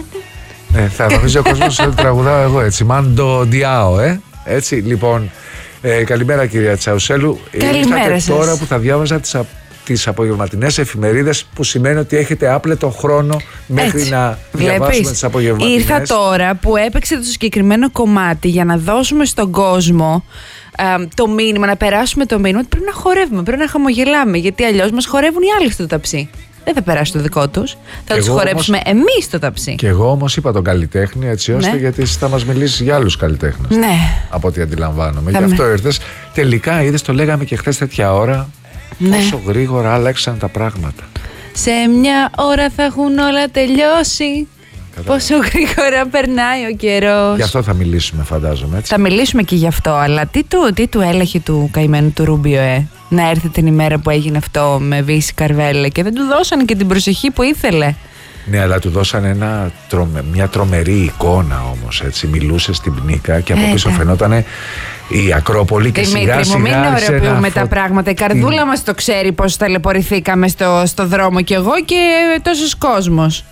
Θα νομίζει ο κόσμος ότι τραγουδάω εγώ έτσι. Μάντο Διάο, έτσι. Λοιπόν, καλημέρα κυρία Τσαουσέλου. Καλημέρα σας. Τώρα που θα διάβαζα τις απογευματινές εφημερίδες, που σημαίνει ότι έχετε άπλετο χρόνο μέχρι έτσι να διαβάσουμε τις απογευματινές. Ήρθα τώρα που έπαιξε το συγκεκριμένο κομμάτι για να δώσουμε στον κόσμο το μήνυμα, να περάσουμε το μήνυμα ότι πρέπει να χορεύουμε, πρέπει να χαμογελάμε, γιατί αλλιώς μας χορεύουν οι άλλοι στο ταψί. Δεν θα περάσει το δικό τους. Θα τους χορέψουμε εμείς στο ταψί. Και εγώ όμως είπα τον καλλιτέχνη, έτσι ώστε γιατί θα μας μιλήσει για άλλους καλλιτέχνες. Ναι. Από ό,τι αντιλαμβάνομαι. Γι' αυτό ήρθες. Τελικά είδες, το λέγαμε και χθες τέτοια ώρα. Ναι. Πόσο γρήγορα άλλαξαν τα πράγματα. Σε μια ώρα θα έχουν όλα τελειώσει. Πόσο γρήγορα περνάει ο καιρός. Γι' αυτό θα μιλήσουμε, φαντάζομαι. Έτσι. Θα μιλήσουμε και γι' αυτό. Αλλά τι του έλαχε του καημένου του Ρούμπιο, να έρθει την ημέρα που έγινε αυτό με Βύση Καρβέλα και δεν του δώσανε και την προσοχή που ήθελε. Ναι, αλλά του δώσανε μια τρομερή εικόνα όμως. Έτσι. Μιλούσε στην Πνίκα και από πίσω φαινότανε η Ακρόπολη και σιγά σιγά. Μην ωραιοποιούμε τα πράγματα. Η καρδούλα μας το ξέρει πώς ταλαιπωρηθήκαμε στο δρόμο κι εγώ και τόσος κόσμος.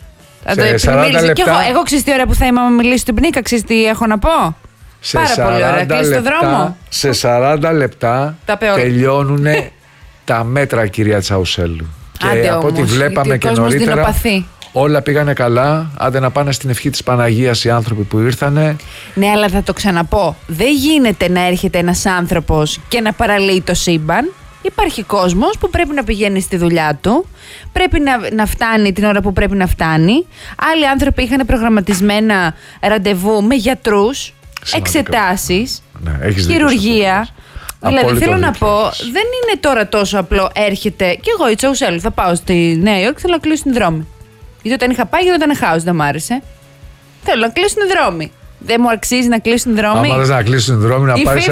Εγώ ξέρεις τι ώρα που θα είμαι να μιλήσω στην Πνίκα, ξέρεις τι έχω να πω. Πάρα πολύ ωραία. Κλείσει το δρόμο. Σε 40 λεπτά τελειώνουν τα μέτρα, κυρία Τσαουσέλου. Και από ό,τι βλέπαμε και νωρίτερα, όλα πήγανε καλά. Άντε να πάνε στην ευχή της Παναγίας οι άνθρωποι που ήρθανε. Ναι, αλλά θα το ξαναπώ. Δεν γίνεται να έρχεται ένας άνθρωπος και να παραλύει το σύμπαν. Υπάρχει κόσμος που πρέπει να πηγαίνει στη δουλειά του, πρέπει να φτάνει την ώρα που πρέπει να φτάνει. Άλλοι άνθρωποι είχαν προγραμματισμένα ραντεβού με γιατρούς, εξετάσεις, χειρουργία. Δηλαδή θέλω να πω, δεν είναι τώρα τόσο απλό έρχεται. Και εγώ η Τσαουσέλου θα πάω στη Νέα Υόρκη, θέλω να κλείσω την δρόμη. Γιατί όταν είχα πάει, γιατί ήταν χάος, δεν μ' άρεσε. Θέλω να κλείσω την δρόμη. Δεν μου αξίζει να κλείσω την δρόμη. Αν θες να κλείσει την δρόμη, να πάρεις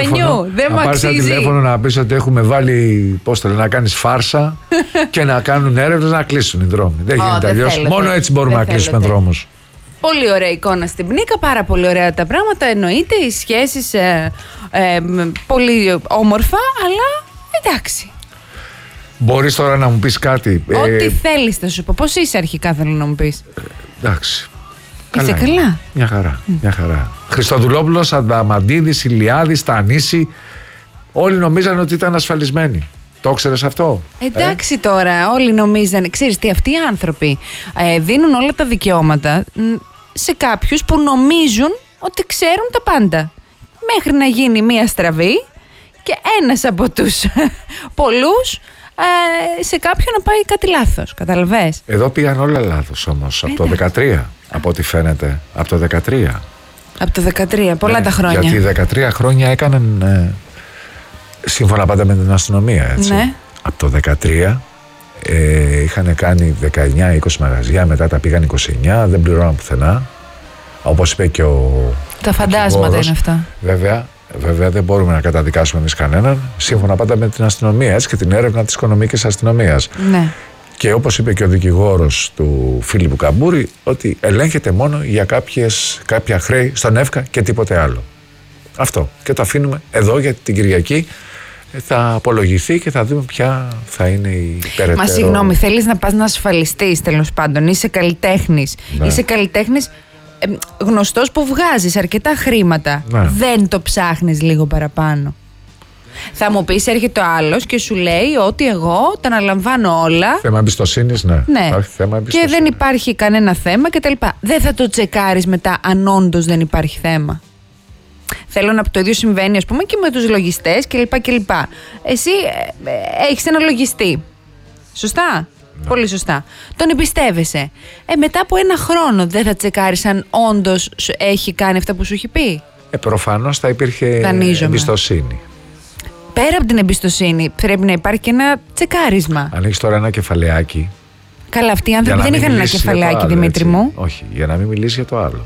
ένα τηλέφωνο, να πεις ότι έχουμε βάλει, να κάνεις φάρσα και να κάνουν έρευνες να κλείσουν οι δρόμοι. Δεν γίνεται αλλιώς. Μόνο έτσι μπορούμε να κλείσουμε δρόμους. Πολύ ωραία εικόνα στην Πνίκα, πάρα πολύ ωραία τα πράγματα. Εννοείται, οι σχέσεις πολύ όμορφα, αλλά εντάξει. Μπορείς τώρα να μου πεις κάτι. Ό,τι θέλεις θα σου πω. Πώς είσαι αρχικά, θέλω να μου πεις. Εντάξει. Είσαι καλά. Μια χαρά. Μια χαρά. Χριστοδουλόπουλος, Ανταμαντίδης, Ηλιάδης, Στανίση. Όλοι νομίζανε ότι ήταν ασφαλισμένοι. Το ξέρεις αυτό. Εντάξει τώρα, όλοι νομίζανε. Ξέρεις τι, αυτοί οι άνθρωποι δίνουν όλα τα δικαιώματα σε κάποιους που νομίζουν ότι ξέρουν τα πάντα. Μέχρι να γίνει μία στραβή και ένας από τους πολλούς σε κάποιον να πάει κάτι λάθος. Καταλαβες. Εδώ πήγαν όλα λάθος όμως από το 2013. Από ό,τι φαίνεται, από το 2013. Από το 2013, πολλά τα χρόνια. Γιατί 13 χρόνια έκαναν, σύμφωνα πάντα με την αστυνομία, έτσι. Ναι. Από το 2013 είχαν κάνει 19-20 μαγαζιά, μετά τα πήγαν 29, δεν πληρώναν πουθενά. Όπως είπε και τα φαντάσματα είναι αυτά. Βέβαια δεν μπορούμε να καταδικάσουμε εμείς κανέναν, σύμφωνα πάντα με την αστυνομία, έτσι, και την έρευνα της οικονομικής αστυνομίας. Ναι. Και όπως είπε και ο δικηγόρος του Φίλιππου Καμπούρη, ότι ελέγχεται μόνο για κάποια χρέη στον ΕΦΚΑ και τίποτε άλλο. Αυτό. Και το αφήνουμε εδώ, γιατί την Κυριακή θα απολογηθεί και θα δούμε ποια θα είναι η περαιτέρω. Μα συγγνώμη, θέλεις να πας να ασφαλιστείς, τέλος πάντων. Είσαι καλλιτέχνης. Ναι. Είσαι καλλιτέχνης γνωστός που βγάζεις αρκετά χρήματα. Ναι. Δεν το ψάχνεις λίγο παραπάνω. Θα μου πεις, έρχεται ο άλλος και σου λέει ότι εγώ τα αναλαμβάνω όλα. Θέμα εμπιστοσύνης, ναι. Υπάρχει θέμα εμπιστοσύνης. Και δεν υπάρχει κανένα θέμα κτλ. Δεν θα το τσεκάρεις μετά αν όντως δεν υπάρχει θέμα. Θέλω να πω, το ίδιο συμβαίνει, ας πούμε, και με τους λογιστές κλπ. Εσύ έχεις ένα λογιστή. Σωστά. Ναι. Πολύ σωστά. Τον εμπιστεύεσαι. Μετά από ένα χρόνο δεν θα τσεκάρεις αν όντως έχει κάνει αυτά που σου έχει πει. Προφανώς θα υπήρχε εμπιστοσύνη. Πέρα από την εμπιστοσύνη, πρέπει να υπάρχει και ένα τσεκάρισμα. Αν έχεις τώρα ένα κεφαλαιάκι. Καλά, αυτοί οι άνθρωποι δεν είχαν ένα κεφαλαιάκι, Δημήτρη μου. Όχι, για να μην μιλήσει για το άλλο.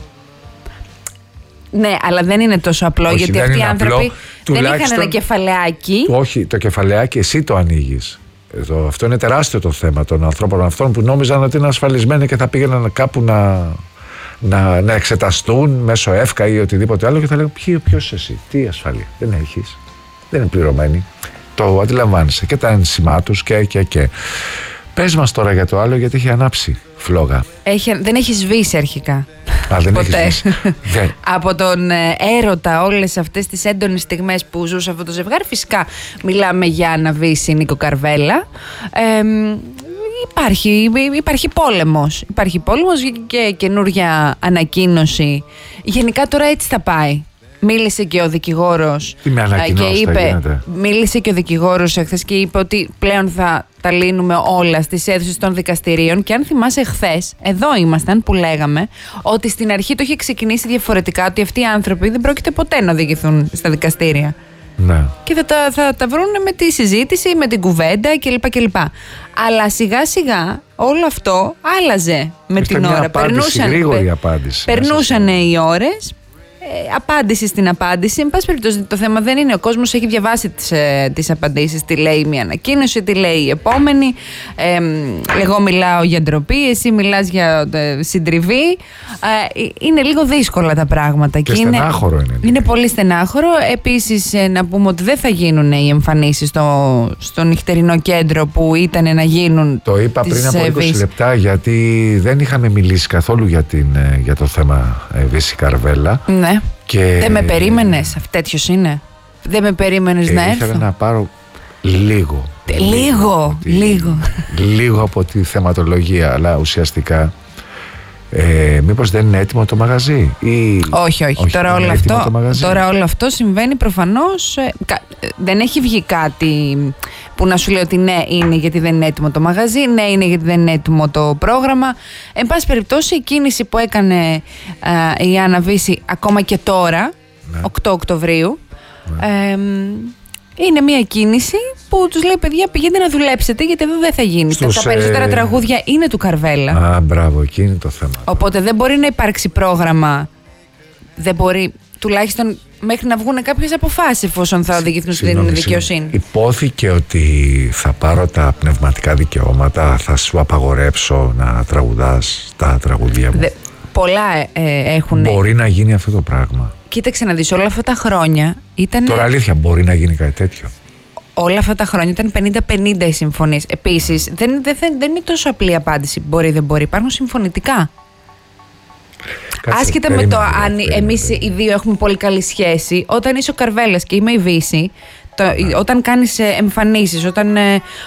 Ναι, αλλά δεν είναι τόσο απλό. Όχι, γιατί αυτοί οι άνθρωποι δεν είχαν ένα κεφαλαιάκι. Όχι, το κεφαλαιάκι εσύ το ανοίγεις. Αυτό είναι τεράστιο το θέμα των ανθρώπων αυτών που νόμιζαν ότι είναι ασφαλισμένοι και θα πήγαιναν κάπου να εξεταστούν μέσω ΕΦΚΑ ή οτιδήποτε άλλο και θα λέγουν ποιος είσαι εσύ, τι ασφαλεία, δεν έχεις. Δεν είναι πληρωμένοι. Το αντιλαμβάνεσαι και τα ένσημά τους και. Πες μας τώρα για το άλλο, γιατί έχει ανάψει φλόγα. Δεν έχει σβήσει αρχικά. Δεν έχει σβήσει. Από τον έρωτα, όλες αυτές τις έντονες στιγμές που ζούσε αυτό το ζευγάρι, φυσικά μιλάμε για αναβίση Νίκο Καρβέλα. Υπάρχει πόλεμος. Υπάρχει πόλεμος και καινούρια ανακοίνωση. Γενικά τώρα έτσι θα πάει. Μίλησε και ο δικηγόρος μίλησε και ο δικηγόρος εχθές και είπε ότι πλέον θα τα λύνουμε όλα στις αίθουσες των δικαστηρίων. Και αν θυμάσαι, χθες εδώ ήμασταν που λέγαμε ότι στην αρχή το είχε ξεκινήσει διαφορετικά, ότι αυτοί οι άνθρωποι δεν πρόκειται ποτέ να οδηγηθούν στα δικαστήρια. Ναι. Και θα τα βρουν με τη συζήτηση, με την κουβέντα κλπ. Αλλά σιγά σιγά όλο αυτό άλλαζε με την ώρα. Περνούσαν οι ώρες. Απάντηση στην απάντηση. Εν πάση περιπτώσει, το θέμα δεν είναι. Ο κόσμος έχει διαβάσει τις απαντήσεις. Τι λέει μια ανακοίνωση, τι λέει η επόμενη. Εγώ μιλάω για ντροπή, εσύ μιλάς για συντριβή. Είναι λίγο δύσκολα τα πράγματα. Και στενάχωρο είναι. Είναι πολύ στενάχωρο. Επίσης, να πούμε ότι δεν θα γίνουν οι εμφανίσεις στο νυχτερινό κέντρο που ήταν να γίνουν. Το είπα πριν από 20 λεπτά, γιατί δεν είχαμε μιλήσει καθόλου για το θέμα Βύση Καρβέλα. Ναι. Και δεν με περίμενες, τέτοιος είναι. Δεν με περίμενες να έρθω. Ήθελα να πάρω λίγο από τη θεματολογία, αλλά ουσιαστικά μήπως δεν είναι έτοιμο το μαγαζί ή... Όχι. Τώρα όλο αυτό συμβαίνει προφανώς. Δεν έχει βγει κάτι που να σου λέει ότι ναι, είναι γιατί δεν είναι έτοιμο το μαγαζί, ναι, είναι γιατί δεν είναι έτοιμο το πρόγραμμα. Εν πάση περιπτώσει, η κίνηση που έκανε η Άννα Βύση ακόμα και τώρα, 8 Οκτωβρίου, είναι μια κίνηση που τους λέει, παιδιά, πηγαίνετε να δουλέψετε, γιατί εδώ δεν θα γίνει. Τα περισσότερα τραγούδια είναι του Καρβέλα. Μπράβο, εκεί είναι το θέμα. Οπότε δεν μπορεί να υπάρξει πρόγραμμα. Δεν μπορεί, τουλάχιστον μέχρι να βγουν κάποιες αποφάσεις, εφόσον θα οδηγηθούν στην δικαιοσύνη. Υπόθηκε ότι θα πάρω τα πνευματικά δικαιώματα, θα σου απαγορέψω να τραγουδάς τα τραγουδία μου. Πολλά έχουν. Μπορεί να γίνει αυτό το πράγμα. Κοίταξε να δεις, όλα αυτά τα χρόνια ήταν. Τώρα αλήθεια, μπορεί να γίνει κάτι τέτοιο. Όλα αυτά τα χρόνια ήταν 50-50 οι συμφωνίες. Επίσης, δεν είναι τόσο απλή απάντηση. Μπορεί, δεν μπορεί. Υπάρχουν συμφωνητικά. Άσχετα με το αν εμείς οι δύο έχουμε πολύ καλή σχέση, όταν είσαι ο Καρβέλας και είμαι η Βύση, όταν κάνεις εμφανίσεις, όταν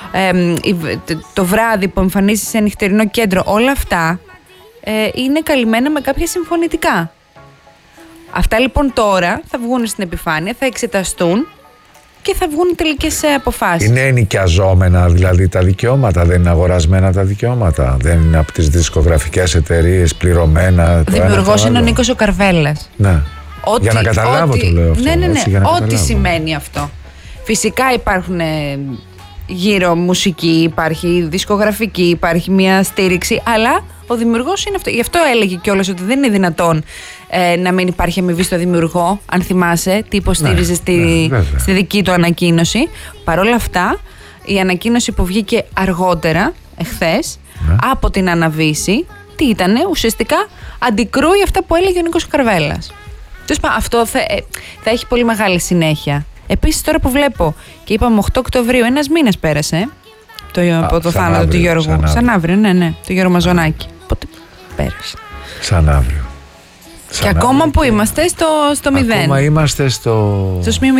το βράδυ που εμφανίσεις σε νυχτερινό κέντρο, όλα αυτά είναι καλυμμένα με κάποια συμφωνητικά. Αυτά λοιπόν τώρα θα βγουν στην επιφάνεια, θα εξεταστούν και θα βγουν τελικές αποφάσεις. Είναι ενοικιαζόμενα δηλαδή τα δικαιώματα, δεν είναι αγορασμένα τα δικαιώματα, δεν είναι από τις δισκογραφικές εταιρείες πληρωμένα. Δημιουργός είναι ο Νίκος ο Καρβέλας. Ναι. Για να καταλάβω το λέω αυτό. Ναι. Ό,τι σημαίνει αυτό. Φυσικά υπάρχουν γύρω μουσική, υπάρχει δισκογραφική, υπάρχει μια στήριξη, αλλά ο δημιουργός είναι αυτό. Γι' αυτό έλεγε κιόλας ότι δεν είναι δυνατόν να μην υπάρχει αμοιβή στο δημιουργό, αν θυμάσαι τι υποστήριζε στη δική του ανακοίνωση. Παρ' όλα αυτά, η ανακοίνωση που βγήκε αργότερα, εχθές, από την Άννα Βύση, τι ήτανε, ουσιαστικά αντικρούει αυτά που έλεγε ο Νίκος Καρβέλας. Αυτό θα έχει πολύ μεγάλη συνέχεια. Επίσης, τώρα που βλέπω και είπαμε 8 Οκτωβρίου, ένας μήνας πέρασε από το θάνατο του Γιώργου. Σαν αύριο, ναι, του Γιώργου Μαζονάκη. Πότε πέρασε. Σαν αύριο. Και ακόμα που είμαστε στο 0. Ακόμα είμαστε στο σημείο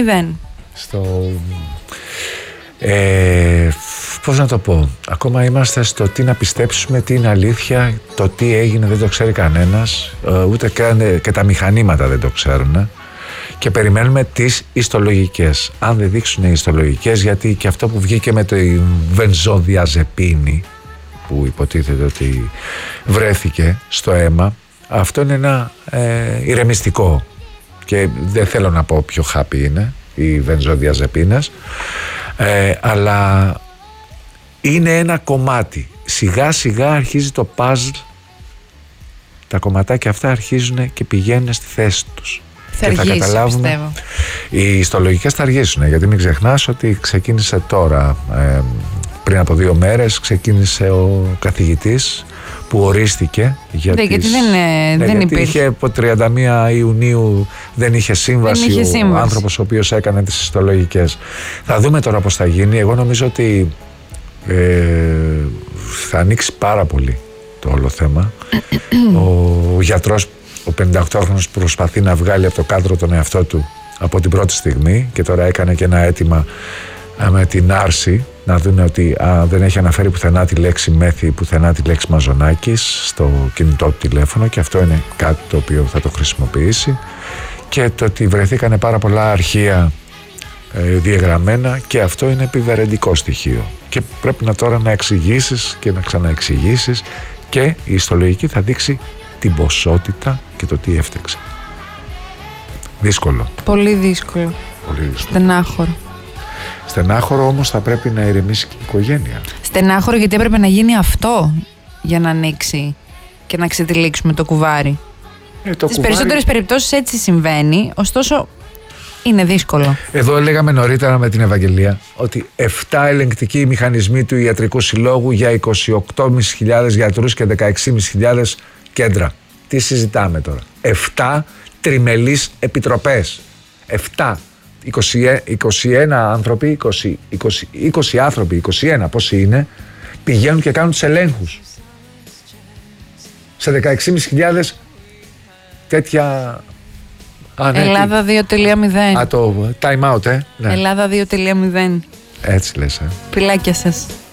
0. Πώς να το πω. Ακόμα είμαστε στο τι να πιστέψουμε, τι είναι αλήθεια, το τι έγινε δεν το ξέρει κανένας, ούτε και τα μηχανήματα δεν το ξέρουν. Και περιμένουμε τις ιστολογικές. Αν δεν δείξουν οι ιστολογικές, γιατί και αυτό που βγήκε με τη βενζοδιαζεπίνη, που υποτίθεται ότι βρέθηκε στο αίμα, αυτό είναι ένα ηρεμιστικό. Και δεν θέλω να πω ποιο χάπι είναι οι βενζοδιαζεπίνες, αλλά είναι ένα κομμάτι. Σιγά σιγά αρχίζει το puzzle, τα κομματάκια αυτά αρχίζουν και πηγαίνουν στη θέση τους. Και θα καταλάβουμε. Πιστεύω. Οι ιστολογικές θα αργήσουν, γιατί μην ξεχνάς ότι ξεκίνησε τώρα, πριν από 2 μέρες, ξεκίνησε ο καθηγητής που ορίστηκε. Γιατί δεν υπήρχε. Είχε από 31 Ιουνίου δεν είχε σύμβαση ο άνθρωπος ο οποίος έκανε τις ιστολογικές. Θα δούμε τώρα πώς θα γίνει. Εγώ νομίζω ότι θα ανοίξει πάρα πολύ το όλο θέμα. Ο γιατρός, ο 58χρονος, προσπαθεί να βγάλει από το κάδρο τον εαυτό του από την πρώτη στιγμή και τώρα έκανε και ένα αίτημα με την άρση να δουν ότι δεν έχει αναφέρει πουθενά τη λέξη Μέθη, πουθενά τη λέξη Μαζονάκης στο κινητό του τηλέφωνο, και αυτό είναι κάτι το οποίο θα το χρησιμοποιήσει, και το ότι βρεθήκανε πάρα πολλά αρχεία διαγραμμένα, και αυτό είναι επιβαρυντικό στοιχείο και πρέπει να εξηγήσεις και να ξαναεξηγήσεις, και η ιστολογική θα δείξει την ποσότητα και το τι έφταξε. Δύσκολο. Πολύ δύσκολο. Στενάχωρο. Στενάχωρο, όμως θα πρέπει να ηρεμήσει και η οικογένεια. Στενάχωρο γιατί έπρεπε να γίνει αυτό για να ανοίξει και να ξετυλίξουμε το κουβάρι. Στις περισσότερες περιπτώσεις έτσι συμβαίνει, ωστόσο είναι δύσκολο. Εδώ έλεγαμε νωρίτερα με την Ευαγγελία ότι 7 ελεγκτικοί μηχανισμοί του Ιατρικού Συλλόγου για 28.500 γιατρούς και 16.500 κέντρα. Τι συζητάμε τώρα? 7 τριμελείς επιτροπές. 7. 21 άνθρωποι, 20 άνθρωποι, 21 πόσοι είναι, πηγαίνουν και κάνουν τους ελέγχους. Σε 16.500 τέτοια... Ελλάδα 2.0. Το time out, ναι. Ελλάδα 2.0. Έτσι λες, Πιλάκια σας.